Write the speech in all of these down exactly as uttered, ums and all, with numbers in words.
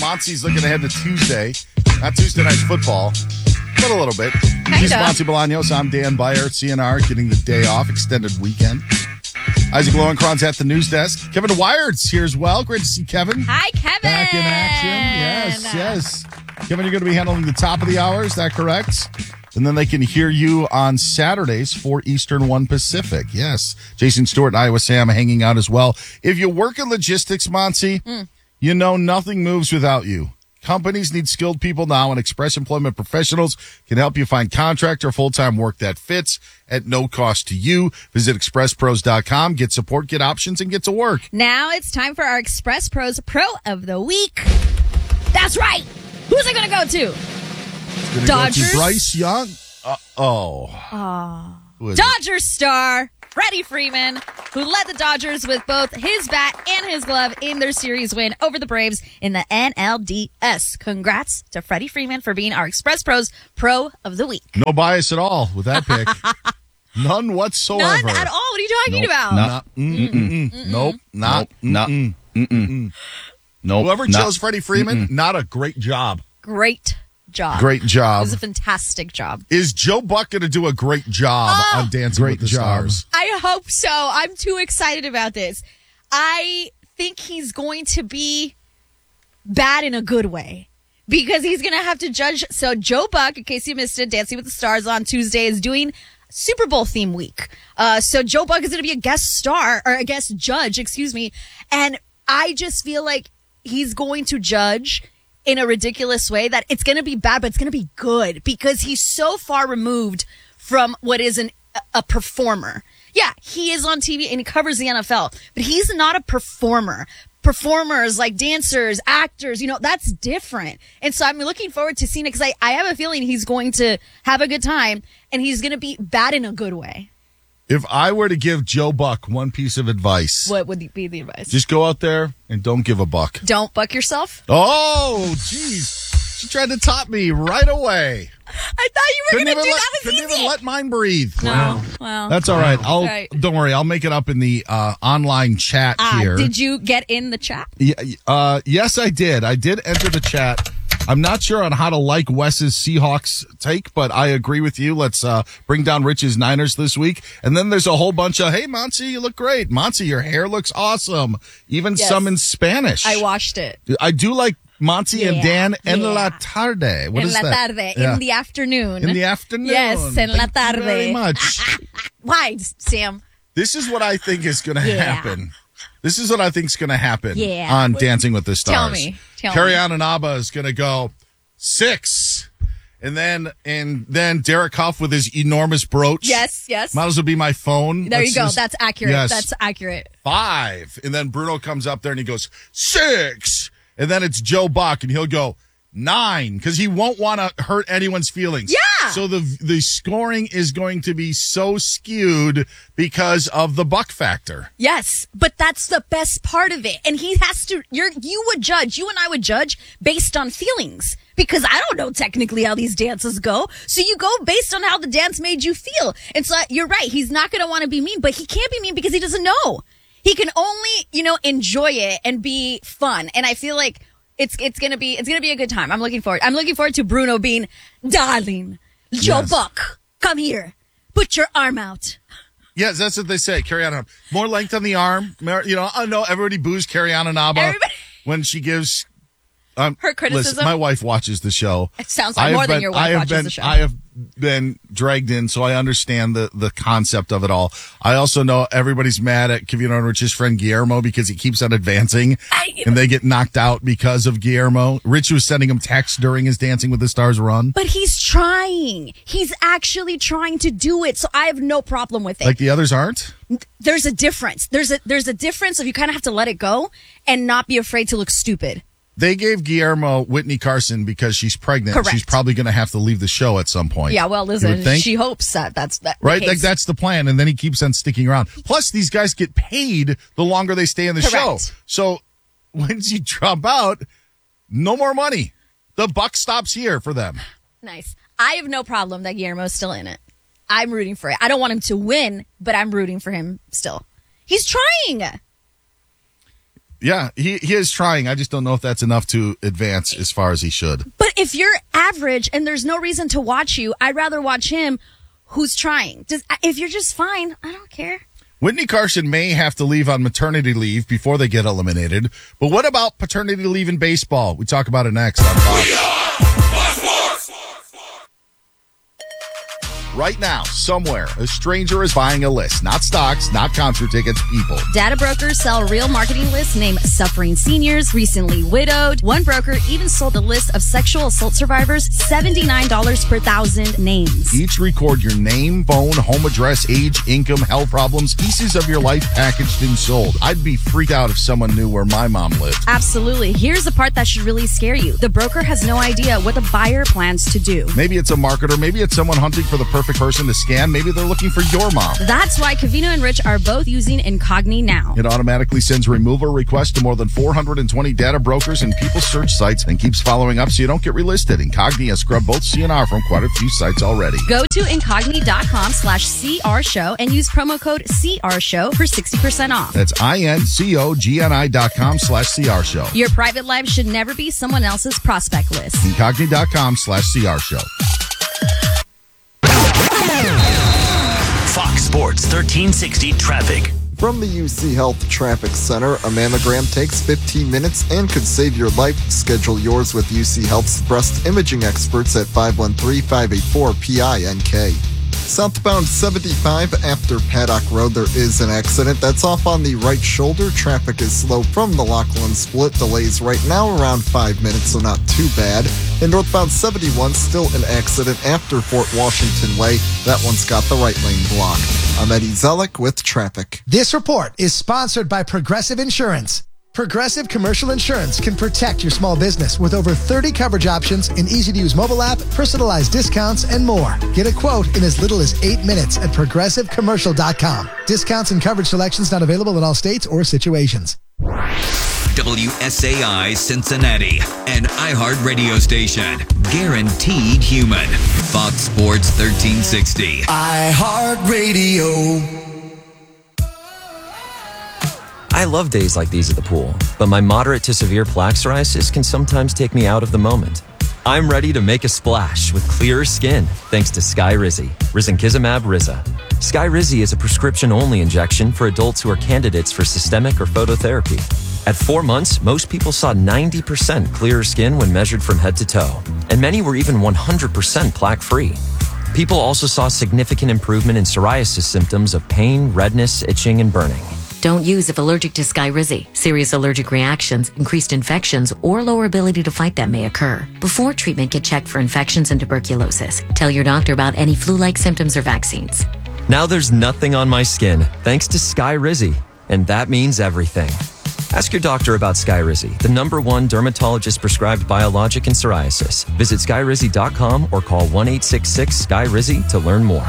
Monty's looking ahead to Tuesday. Not Tuesday night's football, but a little bit. Kinda. He's Monty Bolaños. I'm Dan Byer at C N R, getting the day off, extended weekend. Isaac Lowenkron's at the news desk. Kevin Wired's here as well. Great to see Kevin. Hi, Kevin. Back in action. Yes, yes. Kevin, you're going to be handling the top of the hour. Is that correct? And then they can hear you on Saturdays, four Eastern, one Pacific. Yes. Jason Stewart and Iowa Sam hanging out as well. If you work in logistics, Monty, mm. you know nothing moves without you. Companies need skilled people now, and Express Employment Professionals can help you find contract or full-time work that fits at no cost to you. Visit express pros dot com, get support, get options, and get to work. Now it's time for our Express Pros Pro of the Week. That's right. Who's it going to go to? Dodgers. Go to Bryce Young. Uh, oh. Oh. Dodgers it? star Freddie Freeman, who led the Dodgers with both his bat and his glove in their series win over the Braves in the N L D S. Congrats to Freddie Freeman for being our Express Pros Pro of the Week. No bias at all with that pick. None whatsoever. None at all. What are you talking nope, about? Not, mm-mm, mm-mm. Mm-mm. Nope. Not. Nope. Mm-mm. Mm-mm. Nope. Whoever not, chose Freddie Freeman, mm-mm. not a great job. Great job. Great job. It was a fantastic job. Is Joe Buck going to do a great job oh, on Dancing with the job. Stars? I hope so. I'm too excited about this. I think he's going to be bad in a good way because he's going to have to judge. So Joe Buck, in case you missed it, Dancing with the Stars on Tuesday is doing Super Bowl theme week. Uh, so Joe Buck is going to be a guest star or a guest judge, excuse me. And I just feel like he's going to judge in a ridiculous way that it's going to be bad, but it's going to be good because he's so far removed from what is an, a performer. Yeah, he is on T V and he covers the N F L, but he's not a performer. Performers like dancers, actors, you know, that's different. And so I'm looking forward to seeing it because I, I have a feeling he's going to have a good time and he's going to be bad in a good way. If I were to give Joe Buck one piece of advice, what would be the advice? Just go out there and don't give a buck. Don't buck yourself? Oh, jeez. She tried to top me right away. I thought you were going to do let, that. Was couldn't easy. even let mine breathe. No. Wow. Well, that's all right. I'll all right. Don't worry. I'll make it up in the uh, online chat uh, here. Did you get in the chat? Yeah, uh, yes, I did. I did enter the chat. I'm not sure on how to like Wes's Seahawks take, but I agree with you. Let's uh, bring down Rich's Niners this week. And then there's a whole bunch of, hey, Monty, you look great. Monty, your hair looks awesome. Even yes. some in Spanish. I watched it. I do like Monty yeah, and Dan en yeah. la tarde. What en is la that? tarde. Yeah. In the afternoon. In the afternoon. Yes, en Thank la tarde. you very much. Why, Sam? This is what I think is going to yeah. happen. This is what I think is going to happen yeah. on Dancing with the Stars. Tell me. Tell Carrie me. Ananaba is going to go six. And then and then Derek Huff with his enormous brooch. Yes, yes. Might as well be my phone. There That's you go. just, That's accurate. yes. That's accurate. Five. And then Bruno comes up there and he goes, six. And then it's Joe Buck and he'll go, nine. Because he won't want to hurt anyone's feelings. Yeah. So the the scoring is going to be so skewed because of the Buck factor. Yes, but that's the best part of it. And he has to, you're, you would judge, you and I would judge based on feelings. Because I don't know technically how these dances go. So you go based on how the dance made you feel. And so you're right. He's not going to want to be mean, but he can't be mean because he doesn't know. He can only, you know, enjoy it and be fun. And I feel like it's, it's going to be, it's going to be a good time. I'm looking forward. I'm looking forward to Bruno being, darling, Joe yes. Buck, come here. Put your arm out. Yes, that's what they say. Carrie Ananaba. More length on the arm. You know, I know everybody boos Carrie Ananaba Everybody- when she gives um, her criticism. Listen, my wife watches the show. It sounds like more than been, your wife I have watches been, the show. I have been dragged in, so I understand the, the concept of it all. I also know everybody's mad at Kevino and Rich's friend Guillermo because he keeps on advancing, I, and they get knocked out because of Guillermo. Rich was sending him texts during his Dancing with the Stars run. But he's trying. He's actually trying to do it, so I have no problem with it. Like the others aren't? There's a difference. There's a there's a difference of you kind of have to let it go and not be afraid to look stupid. They gave Guillermo Whitney Carson because she's pregnant. Correct. She's probably going to have to leave the show at some point. Yeah, well, listen, she hopes that that's that. Right? Like that's the plan. And then he keeps on sticking around. Plus, these guys get paid the longer they stay in the Correct. show. So once you drop out, no more money. The buck stops here for them. Nice. I have no problem that Guillermo's still in it. I'm rooting for it. I don't want him to win, but I'm rooting for him still. He's trying. Yeah, he, he is trying. I just don't know if that's enough to advance as far as he should. But if you're average and there's no reason to watch you, I'd rather watch him who's trying. Just, if you're just fine, I don't care. Whitney Carson may have to leave on maternity leave before they get eliminated. But what about paternity leave in baseball? We talk about it next on Fox. Right now, somewhere, a stranger is buying a list. Not stocks, not concert tickets, people. Data brokers sell real marketing lists named Suffering Seniors, Recently Widowed. One broker even sold a list of sexual assault survivors, seventy-nine dollars per thousand names. Each record your name, phone, home address, age, income, health problems, pieces of your life packaged and sold. I'd be freaked out if someone knew where my mom lived. Absolutely. Here's the part that should really scare you. The broker has no idea what the buyer plans to do. Maybe it's a marketer. Maybe it's someone hunting for the perfect person to scam. Maybe they're looking for your mom. That's why Covino and Rich are both using Incogni now. It automatically sends removal requests to more than four hundred twenty data brokers and people search sites and keeps following up so you don't get relisted. Incogni has scrubbed both C N R from quite a few sites already. Go to Incogni.com slash CR show and use promo code C R show for sixty percent off. That's I-N-C-O-G-N-I dot com slash C-R show. Your private life should never be someone else's prospect list. Incogni.com slash C-R show. Fox Sports thirteen sixty traffic. From the U C Health Traffic Center, a mammogram takes fifteen minutes and could save your life. Schedule yours with U C Health's breast imaging experts at five one three, five eight four, P I N K. Southbound seventy-five after Paddock Road, there is an accident. That's off on the right shoulder. Traffic is slow from the Lachlan split. Delays right now around five minutes, so not too bad. And northbound seventy-one, still an accident after Fort Washington Way. That one's got the right lane blocked. I'm Eddie Zellick with traffic. This report is sponsored by Progressive Insurance. Progressive Commercial Insurance can protect your small business with over thirty coverage options, an easy-to-use mobile app, personalized discounts, and more. Get a quote in as little as eight minutes at progressive commercial dot com. Discounts and coverage selections not available in all states or situations. W S A I Cincinnati, an iHeart radio station. Guaranteed human. Fox Sports thirteen sixty. iHeart Radio. I love days like these at the pool, but my moderate to severe plaque psoriasis can sometimes take me out of the moment. I'm ready to make a splash with clearer skin thanks to Skyrizi, Risankizumab Riza. Skyrizi is a prescription-only injection for adults who are candidates for systemic or phototherapy. At four months, most people saw ninety percent clearer skin when measured from head to toe, and many were even one hundred percent plaque-free. People also saw significant improvement in psoriasis symptoms of pain, redness, itching, and burning. Don't use if allergic to Skyrizi. Serious allergic reactions, increased infections, or lower ability to fight them may occur. Before treatment, get checked for infections and tuberculosis. Tell your doctor about any flu-like symptoms or vaccines. Now there's nothing on my skin thanks to Skyrizi, and that means everything. Ask your doctor about Skyrizi, the number one dermatologist-prescribed biologic in psoriasis. Visit skyrizi dot com or call one eight six six, S K Y R I Z Y to learn more.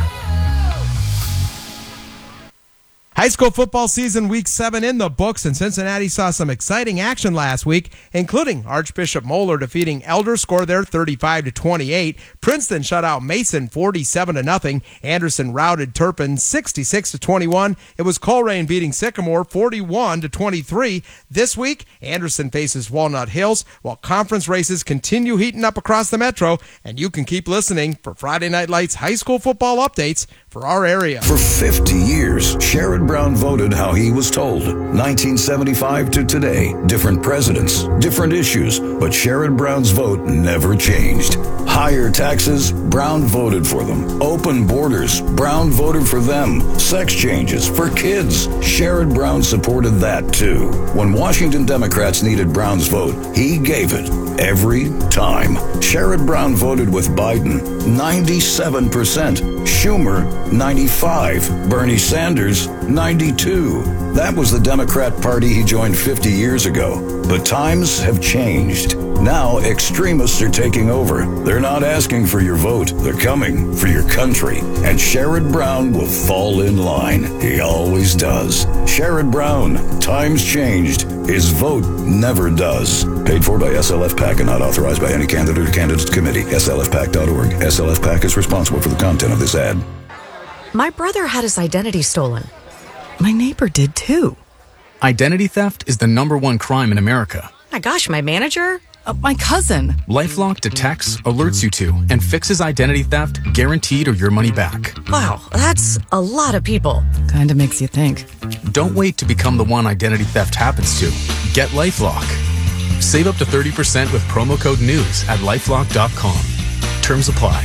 High school football season week seven in the books, and Cincinnati saw some exciting action last week, including Archbishop Moeller defeating Elder, score there thirty-five to twenty-eight. Princeton shut out Mason forty-seven to nothing. Anderson routed Turpin sixty-six to twenty-one. It was Colerain beating Sycamore forty-one to twenty-three. This week, Anderson faces Walnut Hills, while conference races continue heating up across the metro, and you can keep listening for Friday Night Lights high school football updates for our area. For fifty years, Sherrod Brown voted how he was told. nineteen seventy-five to today, different presidents, different issues, but Sherrod Brown's vote never changed. Higher taxes, Brown voted for them. Open borders, Brown voted for them. Sex changes for kids, Sherrod Brown supported that too. When Washington Democrats needed Brown's vote, he gave it every time. Sherrod Brown voted with Biden, ninety-seven percent. Schumer, ninety-five. Bernie Sanders, ninety-two. That was the Democrat Party he joined fifty years ago. But times have changed. Now extremists are taking over. They're not asking for your vote. They're coming for your country. And Sherrod Brown will fall in line. He always does. Sherrod Brown, times changed. His vote never does. Paid for by S L F PAC and not authorized by any candidate or candidates committee. S L F PAC dot org. S L F PAC is responsible for the content of this ad. My brother had his identity stolen. My neighbor did too. Identity theft is the number one crime in America. My gosh, my manager? Uh, my cousin. LifeLock detects, alerts you to, and fixes identity theft guaranteed or your money back. Wow, that's a lot of people. Kind of makes you think. Don't wait to become the one identity theft happens to. Get LifeLock. Save up to thirty percent with promo code NEWS at lifelock dot com. Terms apply.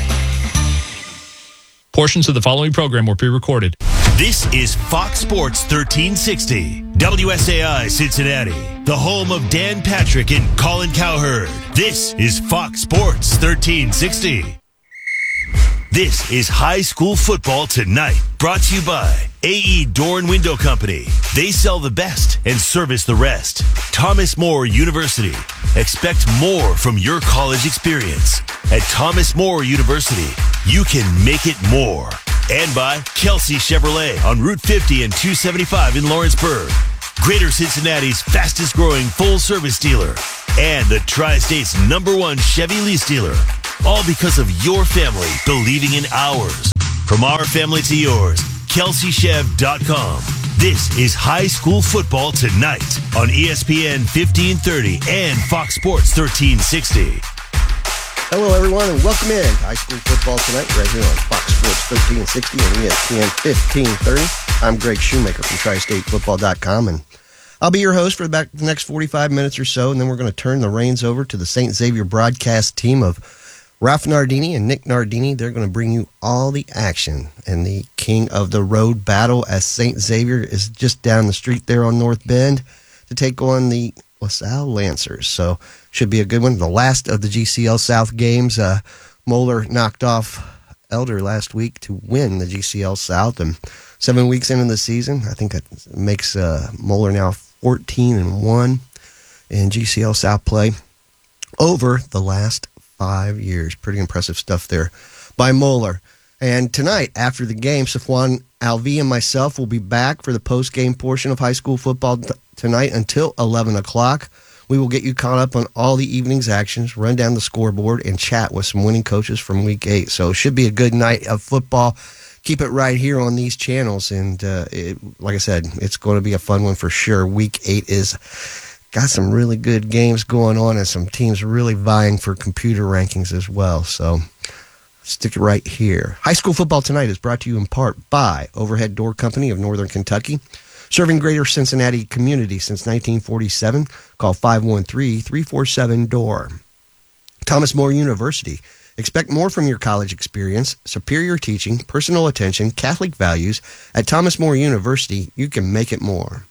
Portions of the following program were pre-recorded. This is Fox Sports thirteen sixty, W S A I Cincinnati, the home of Dan Patrick and Colin Cowherd. This is Fox Sports thirteen sixty. This is High School Football Tonight, brought to you by A E Door and Window Company. They sell the best and service the rest. Thomas More University. Expect more from your college experience. At Thomas More University, you can make it more. And by Kelsey Chevrolet on Route fifty and two seventy-five in Lawrenceburg. Greater Cincinnati's fastest growing full service dealer. And the Tri-State's number one Chevy lease dealer. All because of your family believing in ours. From our family to yours, Kelsey Chev dot com. This is High School Football Tonight on E S P N fifteen thirty and Fox Sports thirteen sixty. Hello, everyone, and welcome in High School Football Tonight right here on Fox Sports thirteen sixty and E S P N fifteen thirty. I'm Greg Shoemaker from Tri State Football dot com, and I'll be your host for the next forty-five minutes or so, and then we're going to turn the reins over to the Saint Xavier broadcast team of Ralph Nardini and Nick Nardini. They're going to bring you all the action and the king of the road battle as Saint Xavier is just down the street there on North Bend to take on the LaSalle Lancers. So should be a good one. The last of the G C L South games. Uh, Moeller knocked off Elder last week to win the G C L South, and seven weeks into the season, I think that makes uh, Moeller now fourteen and one in G C L South play over the last five years. Pretty impressive stuff there by Moeller. And tonight, after the game, Safwan Alvi and myself will be back for the post-game portion of high school football t- tonight until eleven o'clock. We will get you caught up on all the evening's actions, run down the scoreboard, and chat with some winning coaches from week eight. So it should be a good night of football. Keep it right here on these channels. And uh, it, like I said, it's going to be a fun one for sure. Week eight is got some really good games going on and some teams really vying for computer rankings as well. So stick it right here. High School Football Tonight is brought to you in part by Overhead Door Company of Northern Kentucky, serving greater Cincinnati community since nineteen forty-seven. Call five one three, three four seven, D O O R. Thomas More University. Expect more from your college experience, superior teaching, personal attention, Catholic values. At Thomas More University, you can make it more.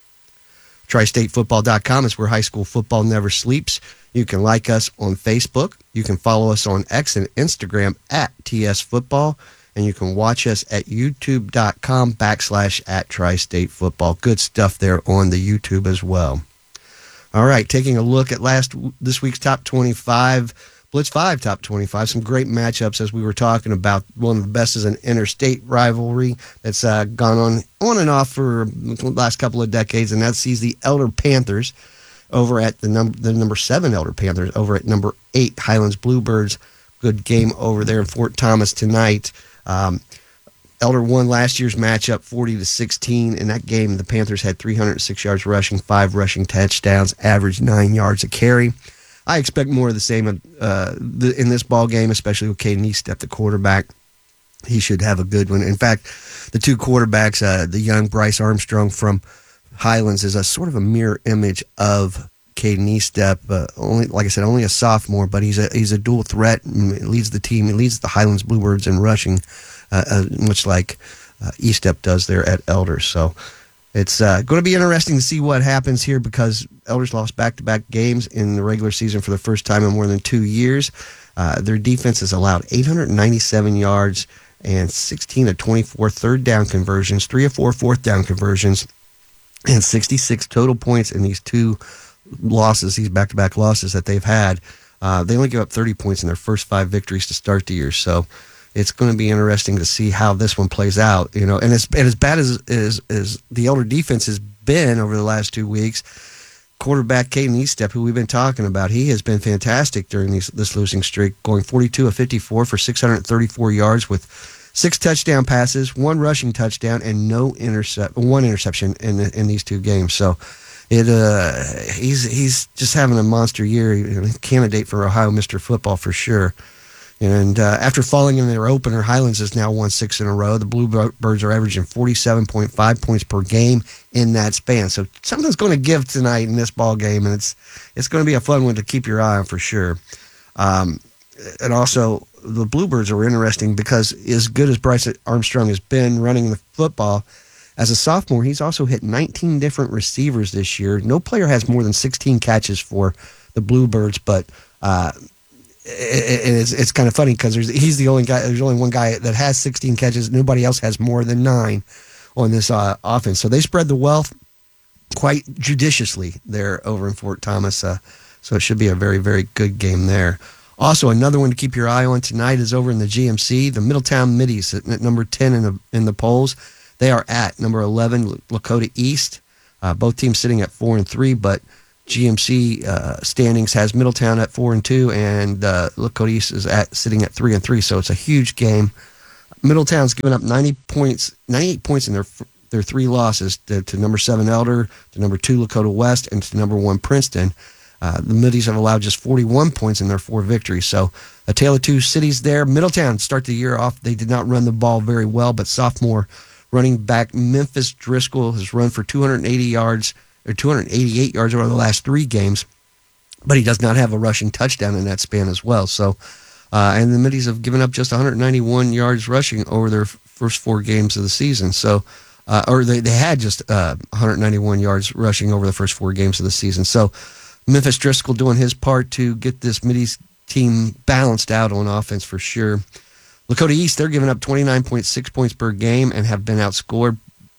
Tri State Football dot com is where high school football never sleeps. You can like us on Facebook. You can follow us on X and Instagram at T S Football. And you can watch us at YouTube.com backslash at Tri-State Football. Good stuff there on the YouTube as well. All right, taking a look at last this week's top twenty-five, Blitz five top twenty-five. Some great matchups as we were talking about. One of the best is an interstate rivalry that's uh, gone on on and off for the last couple of decades, and that sees the Elder Panthers over at the number the number seven Elder Panthers over at number eight Highlands Bluebirds. Good game over there in Fort Thomas tonight. Um, Elder won last year's matchup forty to sixteen. In that game, the Panthers had three hundred six yards rushing, five rushing touchdowns, averaged nine yards a carry. I expect more of the same uh, the, in this ball game, especially with Caden Eastep, the quarterback. He should have a good one. In fact, the two quarterbacks, uh, the young Bryce Armstrong from Highlands, is a sort of a mirror image of Caden Eastep. Uh, only, like I said, only a sophomore, but he's a he's a dual threat. He leads the team. He leads the Highlands Bluebirds in rushing, uh, uh, much like uh, Eastep does there at Elder. So it's uh, going to be interesting to see what happens here because Elder's lost back-to-back games in the regular season for the first time in more than two years. Uh, their defense has allowed eight hundred ninety-seven yards and sixteen of twenty-four third down conversions, three of four fourth down conversions, and sixty-six total points in these two losses, these back-to-back losses that they've had. Uh, they only give up thirty points in their first five victories to start the year. So it's going to be interesting to see how this one plays out. You know, and as, and as bad as, as as the Elder defense has been over the last two weeks, quarterback Caden Eastep, who we've been talking about, he has been fantastic during these, this losing streak, going forty-two of fifty-four for six hundred thirty-four yards with six touchdown passes, one rushing touchdown, and no intercept, one interception in in these two games. So it uh, he's he's just having a monster year. He's a candidate for Ohio Mister Football for sure. And uh, after falling in their opener, Highlands has now won six in a row. The Bluebirds are averaging forty-seven point five points per game in that span. So something's going to give tonight in this ball game, and it's it's going to be a fun one to keep your eye on for sure. Um, and also, the Bluebirds are interesting because as good as Bryce Armstrong has been running the football, as a sophomore, he's also hit nineteen different receivers this year. No player has more than sixteen catches for the Bluebirds, but uh, it, it's, it's kind of funny because he's the only guy. There's only one guy that has sixteen catches. Nobody else has more than nine on this uh, offense. So they spread the wealth quite judiciously there over in Fort Thomas. Uh, so it should be a very, very good game there. Also, another one to keep your eye on tonight is over in the G M C. The Middletown Middies sitting at number ten in the in the polls. They are at number eleven, Lakota East. Uh, both teams sitting at four and three, but G M C uh, standings has Middletown at four and two, and uh, Lakota East is at sitting at three and three. So it's a huge game. Middletown's given up ninety points, ninety-eight points in their their three losses to, to number seven Elder, to number two Lakota West, and to number one Princeton. Uh, the Middies have allowed just forty-one points in their four victories. So a tale of two cities there. Middletown start the year off. They did not run the ball very well, but sophomore running back Memphis Driscoll has run for two hundred eighty yards or two hundred eighty-eight yards over the last three games, but he does not have a rushing touchdown in that span as well. So, uh, and the Middies have given up just one hundred ninety-one yards rushing over their first four games of the season. So, uh, or they, they had just uh, one hundred ninety-one yards rushing over the first four games of the season. So, Memphis Driscoll doing his part to get this Middies team balanced out on offense for sure. Lakota East, they're giving up twenty-nine point six points per game and have been outscored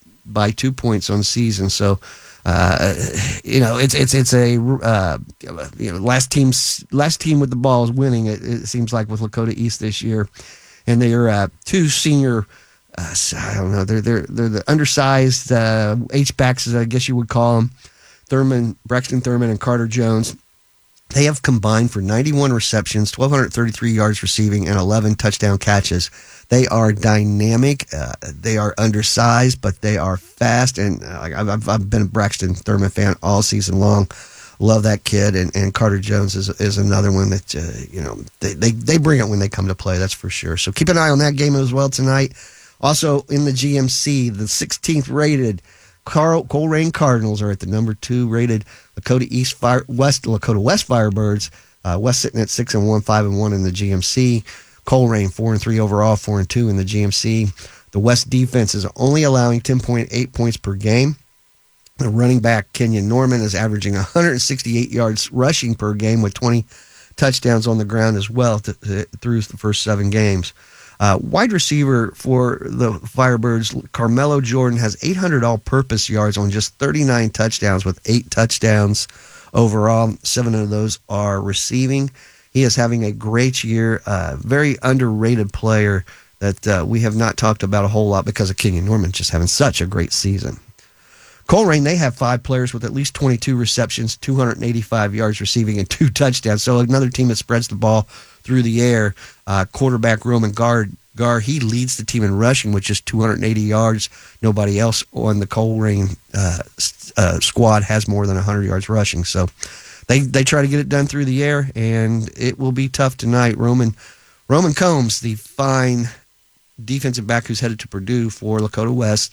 by two points on the season. So, uh, you know, it's it's it's a uh, you know last team's last team with the ball is winning. It, it seems like with Lakota East this year, and they are uh, two senior. Uh, I don't know. They're they're they're the undersized uh, H backs, I guess you would call them. Thurman, Braxton Thurman, and Carter Jones. They have combined for ninety-one receptions, one thousand two hundred thirty-three yards receiving, and eleven touchdown catches. They are dynamic. Uh, they are undersized, but they are fast. And uh, I've, I've been a Braxton Thurman fan all season long. Love that kid. And, and Carter Jones is is another one that, uh, you know, they, they, they bring it when they come to play, that's for sure. So keep an eye on that game as well tonight. Also in the G M C, the sixteenth rated Carl, Colerain Cardinals are at the number two rated Lakota East Fire, West Lakota West Firebirds. Uh, West sitting at six and one, five and one in the G M C. Colerain four and three overall, four and two in the G M C. The West defense is only allowing ten point eight points per game. The running back Kenyon Norman is averaging one hundred sixty-eight yards rushing per game with twenty touchdowns on the ground as well to, to, through the first seven games. Uh, wide receiver for the Firebirds, Carmelo Jordan, has eight hundred all-purpose yards on just thirty-nine touchdowns with eight touchdowns overall. Seven of those are receiving. He is having a great year. Uh, very underrated player that uh, we have not talked about a whole lot because of Kenyon Norman just having such a great season. Colerain, they have five players with at least twenty-two receptions, two hundred eighty-five yards receiving, and two touchdowns. So another team that spreads the ball through the air. Uh, quarterback Roman Gar, Gar, he leads the team in rushing with just two hundred eighty yards. Nobody else on the Colerain uh, uh, squad has more than one hundred yards rushing. So they they try to get it done through the air, and it will be tough tonight. Roman Roman Combs, the fine defensive back who's headed to Purdue for Lakota West,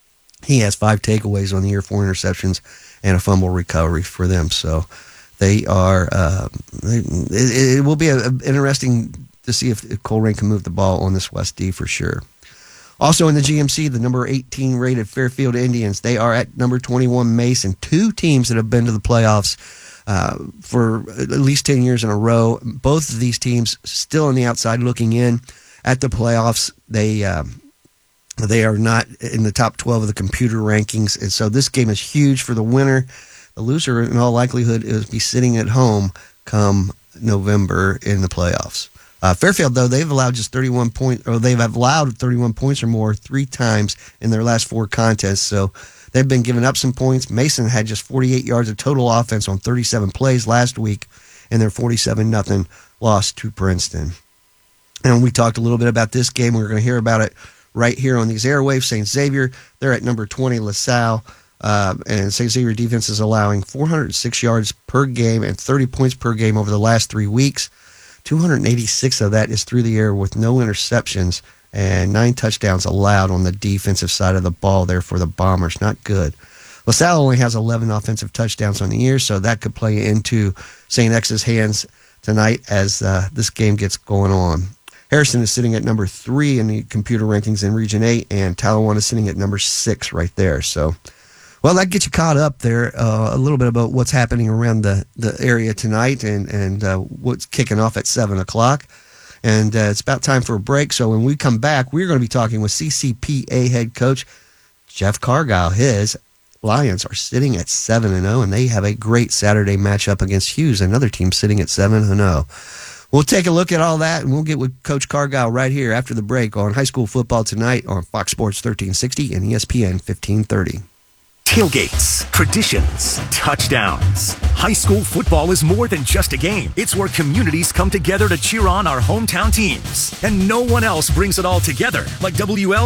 he has five takeaways on the year, four interceptions, and a fumble recovery for them. So they are. Uh, they, it, it will be a, a interesting to see if, if Colerain can move the ball on this West D for sure. Also in the G M C, the number eighteen rated Fairfield Indians. They are at number twenty-one Mason. Two teams that have been to the playoffs uh, for at least ten years in a row. Both of these teams still on the outside looking in at the playoffs. They. Um, They are not in the top twelve of the computer rankings, and so this game is huge for the winner. The loser, in all likelihood, is be sitting at home come November in the playoffs. Uh, Fairfield, though, they've allowed just thirty-one points, or they've allowed thirty-one points or more three times in their last four contests, so they've been giving up some points. Mason had just forty-eight yards of total offense on thirty-seven plays last week in their forty-seven nothing loss to Princeton. And we talked a little bit about this game. We're going to hear about it right here on these airwaves. Saint Xavier, they're at number twenty, LaSalle. Uh, and Saint Xavier defense is allowing four hundred six yards per game and thirty points per game over the last three weeks. two hundred eighty-six of that is through the air with no interceptions and nine touchdowns allowed on the defensive side of the ball there for the Bombers. Not good. LaSalle only has eleven offensive touchdowns on the year, so that could play into Saint X's hands tonight as uh, this game gets going on. Harrison is sitting at number three in the computer rankings in Region eight, and Talawanda is sitting at number six right there. So, well, that gets you caught up there uh, a little bit about what's happening around the, the area tonight and, and uh, what's kicking off at seven o'clock. And uh, it's about time for a break. So when we come back, we're going to be talking with C C P A head coach Jeff Cargile. His Lions are sitting at seven and oh, and they have a great Saturday matchup against Hughes, another team sitting at seven and oh. We'll take a look at all that, and we'll get with Coach Cargile right here after the break on High School Football Tonight on Fox Sports thirteen sixty and E S P N fifteen thirty. Tailgates, traditions, touchdowns. High school football is more than just a game. It's where communities come together to cheer on our hometown teams. And no one else brings it all together like W L.